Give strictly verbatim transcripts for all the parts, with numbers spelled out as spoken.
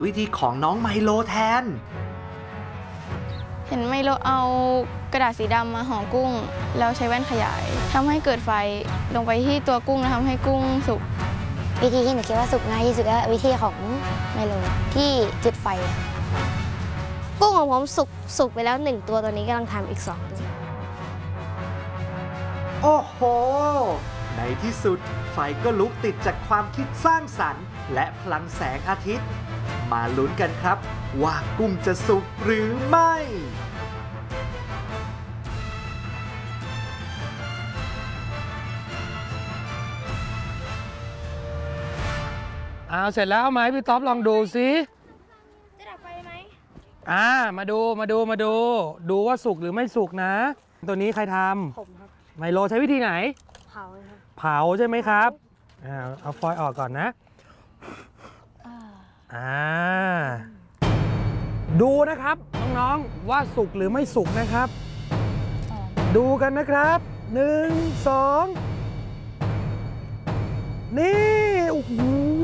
วิธีของน้องไมโลแทนเห็นไมโลเอากระดาษสีดำมาห่อกุ้งแล้วใช้แว่นขยายทำให้เกิดไฟลงไปที่ตัวกุ้งแล้วทำให้กุ้งสุกวิธีที่หนูคิดว่าสุกง่ายที่สุดก็วิธีของไมโลที่จุดไฟกุ้งของผมสุกสุกไปแล้วหนึ่งตัวตอนนี้กำลังทำอีกสองตัวโอ้โหในที่สุดไฟก็ลุกติดจากความคิดสร้างสรรค์และพลังแสงอาทิตย์มาลุ้นกันครับว่ากุ้งจะสุกหรือไม่เอาเสร็จแล้วไหมพี่ต๊อบลองดูสิจะดับไฟไหมอ่ามาดูมาดูมาดู ดูว่าสุกหรือไม่สุกนะ ตัวนี้ใครทำผมครับไมโลใช้วิธีไหนเผาครับเผาใช่ไหมครับอ่าเอาฟอยล์ออกก่อนนะอ่าดูนะครับน้องๆว่าสุกหรือไม่สุกนะครับดูกันนะครับหนึ่งสองนี่โอ้โห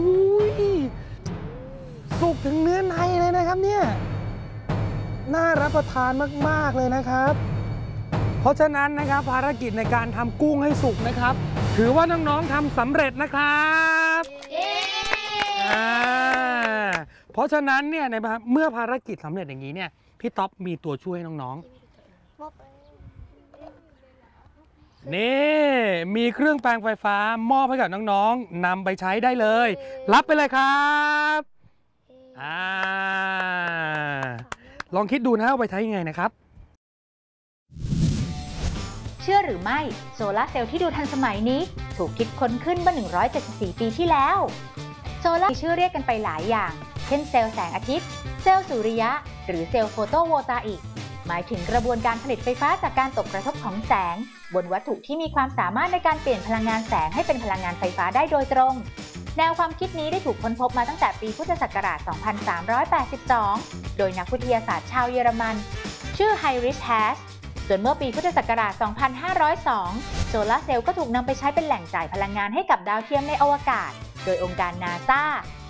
สุกถึงเนื้อในเลยนะครับเนี่ยน่ารับประทานมากๆเลยนะครับเพราะฉะนั้นนะครับภารกิจในการทำกุ้งให้สุกนะครับถือว่าน้องๆทำสำเร็จนะครับอ่าเพราะฉะนั้นเนี่ยในเมื่อภารกิจสำเร็จอย่างนี้เนี่ยพี่ต๊อบมีตัวช่วยน้องๆนี่มีเครื่องแปรงไฟฟ้ามอบให้กับน้องๆนำไปใช้ได้เลยรับไปเลยครับอ่าลองคิดดูนะว่าไปใช้ยังไงนะครับเชื่อหรือไม่โซลาร์เซลล์ที่ดูทันสมัยนี้ถูกคิดค้นขึ้นเมื่อหนึ่งร้อยเจ็ดสิบสี่ปีที่แล้วโซลาร์มีชื่อเรียกกันไปหลายอย่างเช่นเซลล์แสงอาทิตย์เซลล์สุริยะหรือเซลล์โฟโตโวลตาอิกหมายถึงกระบวนการผลิตไฟฟ้าจากการตกกระทบของแสงบนวัตถุที่มีความสามารถในการเปลี่ยนพลังงานแสงให้เป็นพลังงานไฟฟ้าได้โดยตรงแนวความคิดนี้ได้ถูกค้นพบมาตั้งแต่ปีพุทธศักราช สองพันสามร้อยแปดสิบสอง โดยนักวิทยาศาสตร์ชาวเยอรมันชื่อไฮริช แฮสส่วนเมื่อปีพุทธศักราช สองพันห้าร้อยสอง โซลาร์เซลล์ก็ถูกนำไปใช้เป็นแหล่งจ่ายพลังงานให้กับดาวเทียมในอวกาศ โดยองค์การนาซา